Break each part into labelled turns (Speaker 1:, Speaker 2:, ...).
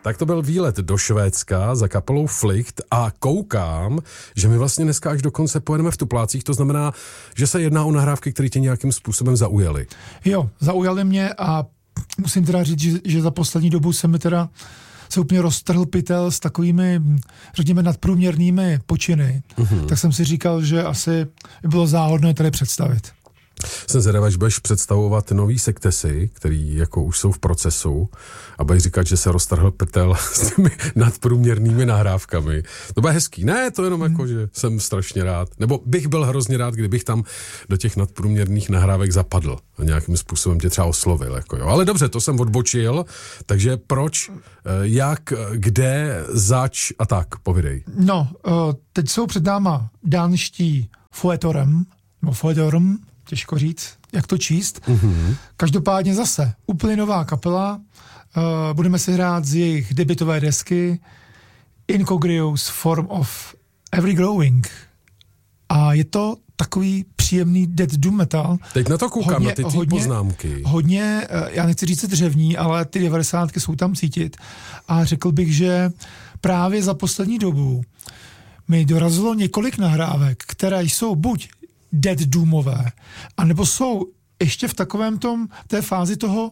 Speaker 1: Tak to byl výlet do Švédska za kapelou Flicht a koukám, že my vlastně dneska až do konce pojedeme v Tuplácích, to znamená, že se jedná o nahrávky, které tě nějakým způsobem zaujaly.
Speaker 2: Jo, zaujaly mě a musím teda říct, že za poslední dobu se úplně roztrhl pytel s takovými, řekněme, nadprůměrnými počiny. Tak jsem si říkal, že asi by bylo záhodné tady představit.
Speaker 1: Jsem zvědavý, že budeš představovat nový sektesy, který jako už jsou v procesu a budeš říkat, že se roztrhl pytel s těmi nadprůměrnými nahrávkami. To bude hezký. Ne, to jenom jako, že jsem strašně rád. Nebo bych byl hrozně rád, kdybych tam do těch nadprůměrných nahrávek zapadl a nějakým způsobem tě třeba oslovil. Jako jo. Ale dobře, to jsem odbočil, takže proč, jak, kde, zač a tak, povidej.
Speaker 2: No, teď jsou před náma dánští Foetorem, těžko říct, jak to číst. Každopádně zase úplně nová kapela. Budeme si hrát z jejich debutové desky Incongruous Form of Every Growing. A je to takový příjemný death doom metal.
Speaker 1: Teď na to koukám, na ty poznámky.
Speaker 2: Hodně, já nechci říct dřevní, ale ty 90 jsou tam cítit. A řekl bych, že právě za poslední dobu mi dorazilo několik nahrávek, které jsou buď death doomové, anebo jsou ještě v takovém té fázi toho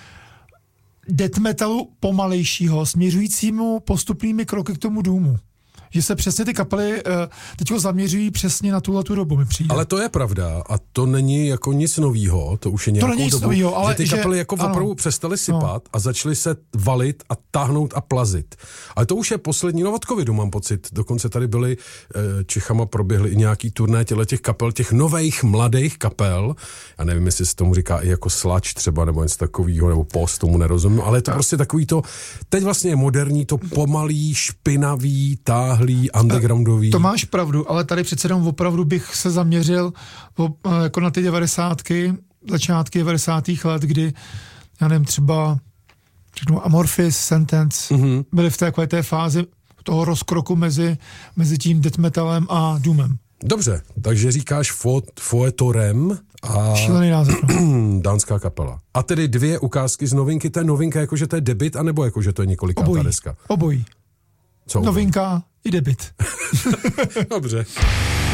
Speaker 2: death metalu pomalejšího, směřujícímu postupnými kroky k tomu doomu. Že se přesně ty kapely teďko zaměřují přesně na tuhletu dobu, mi přijde.
Speaker 1: Ale to je pravda a to není jako nic novýho, to už je nějakou dobu, novýho, ale že ty kapely jako opravdu přestaly sypat a začaly se valit a táhnout a plazit. Ale to už je poslední, no od covidu mám pocit, dokonce tady byly Čechama proběhly i nějaký turné těch kapel, těch nových mladých kapel, já nevím, jestli se tomu říká i jako slač třeba, nebo něco takového, nebo post, tomu nerozumím, ale je to prostě takový to, teď vlastně je moderní, to pomalý, špinavý, táhlý, undergroundový.
Speaker 2: To máš pravdu, ale tady přece jenom opravdu bych se zaměřil jako na ty 90ky, začátky 90. let, kdy, já nevím, třeba Amorphis, Sentence, byly v té fázi toho rozkroku mezi tím death metalem a doomem.
Speaker 1: Dobře, takže říkáš Foetorem a
Speaker 2: šílený název.
Speaker 1: dánská kapela. A tedy 2 ukázky z novinky, to je novinka jakože to je debut, anebo jakože to je několikátá deska?
Speaker 2: Obojí.
Speaker 1: Co
Speaker 2: novinka i debut.
Speaker 1: Dobře.